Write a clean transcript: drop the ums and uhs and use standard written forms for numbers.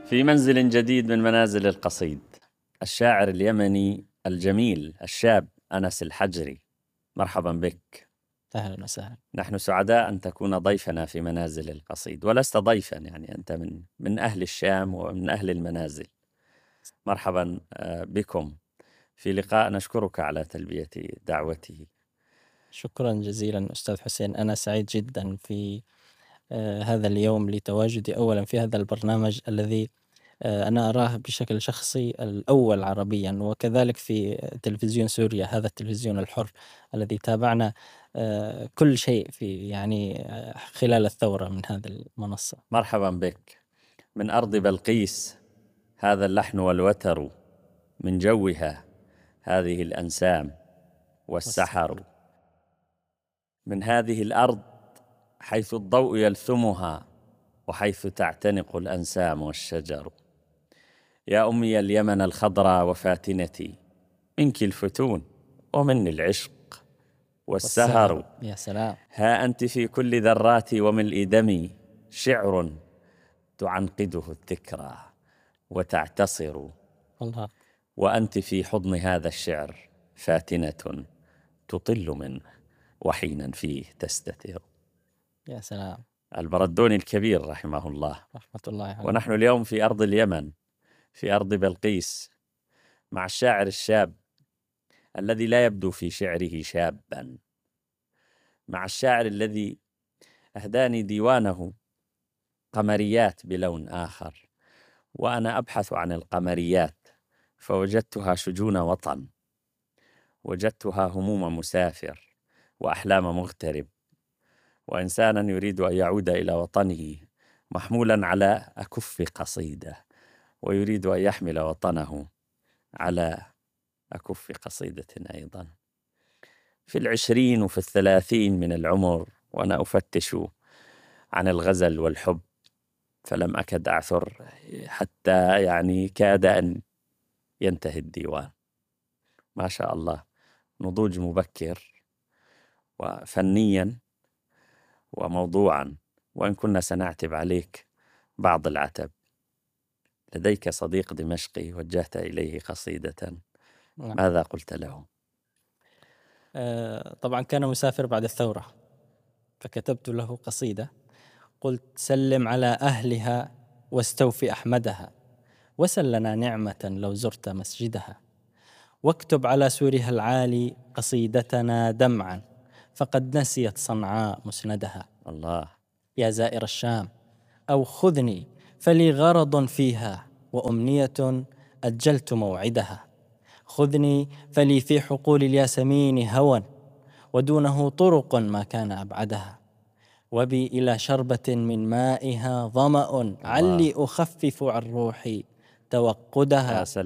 في منزل جديد من منازل القصيد، الشاعر اليمني الجميل الشاب أنس الحجري. مرحبا بك. أهلا وسهلا. نحن سعداء أن تكون ضيفنا في منازل القصيد، ولست ضيفا، يعني أنت من أهل الشام ومن أهل المنازل. مرحبا بكم في لقاء. نشكرك على تلبية دعوته. شكرا جزيلا أستاذ حسين، أنا سعيد جدا في هذا اليوم لتواجدي أولا في هذا البرنامج الذي أنا أراه بشكل شخصي الأول عربيا، وكذلك في تلفزيون سوريا، هذا التلفزيون الحر الذي تابعنا كل شيء في خلال الثورة من هذه المنصة. مرحبا بك من أرض بلقيس، هذا اللحن والوتر، من جوها هذه الأنسام والسحر، من هذه الأرض حيث الضوء يلثمها وحيث تعتنق الأنسام والشجر. يا أمي اليمن الخضراء وفاتنتي، منك الفتون ومني العشق والسهر. يا سلام. ها أنت في كل ذراتي وملء دمي، شعر تعنقده الذكرى وتعتصر. الله. وأنت في حضن هذا الشعر فاتنة تطل منه وحينا فيه تستتر. يا سلام. البردوني الكبير رحمه الله. رحمة الله عليه. ونحن اليوم في أرض اليمن، في أرض بلقيس، مع الشاعر الشاب الذي لا يبدو في شعره شابا، مع الشاعر الذي أهداني ديوانه قمريات بلون آخر، وأنا أبحث عن القمريات فوجدتها شجون وطن، وجدتها هموم مسافر وأحلام مغترب، وإنسانا يريد أن يعود إلى وطنه محمولا على أكف قصيدة، ويريد أن يحمل وطنه على أكف قصيدة أيضا. في 20 وفي 30 من العمر وأنا أفتش عن الغزل والحب، فلم أكد أعثر حتى كاد أن ينتهي الديوان. ما شاء الله، نضوج مبكر وفنيا وموضوعا، وإن كنا سنعتب عليك بعض العتب. لديك صديق دمشقي وجهت إليه قصيدة، ماذا قلت له؟ طبعا كان مسافر بعد الثورة، فكتبت له قصيدة قلت: سلم على أهلها واستوفي أحمدها، وسل لنا نعمة لو زرت مسجدها، واكتب على سورها العالي قصيدتنا دمعا، فقد نسيت صنعاء مسندها. الله. يا زائر الشام، أو خذني فلي غرض فيها وأمنية أجلت موعدها، خذني فلي في حقول الياسمين هوى، ودونه طرق ما كان أبعدها، وبي إلى شربة من مائها ظمأ، علي أخفف عن روحي توقدها.